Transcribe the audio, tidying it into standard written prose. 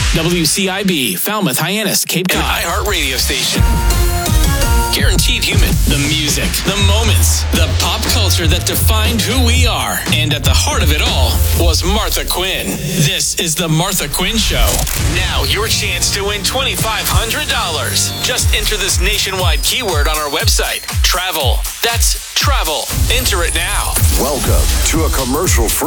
WCIB, Falmouth, Hyannis, Cape Cod. An iHeart radio station. Guaranteed human. The music, the moments, the pop culture that defined who we are. And at the heart of it all was Martha Quinn. This is the Martha Quinn Show. Now your chance to win $2,500. Just enter this nationwide keyword on our website. Travel. That's travel. Enter it now. Welcome to a commercial-free